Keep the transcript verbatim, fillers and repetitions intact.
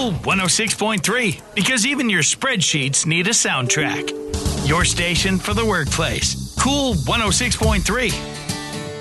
Cool one oh six point three, because even your spreadsheets need a soundtrack. Your station for the workplace. Cool one oh six point three.